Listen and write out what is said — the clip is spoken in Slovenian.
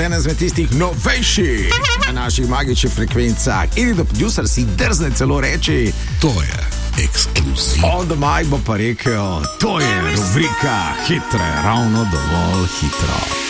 Ena izmed tistih novejših na naših magičnih frekvencah. In da producer si drzne celo reči: to je ekskluziv. On the mic bo pa rekel: to je rubrika Hitro, ravno dovolj hitro.